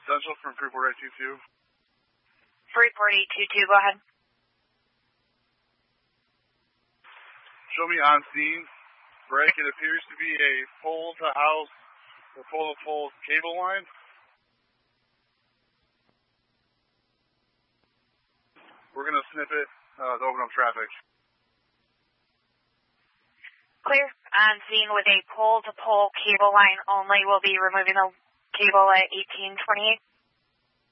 Central from Freeport 822. Freeport 822, go ahead. Show me on scene. Break, it appears to be a pole-to-house or pole-to-pole cable line. We're going to snip it to open up traffic. Clear. On scene with a pole-to-pole cable line only. We'll be removing the cable at 1828.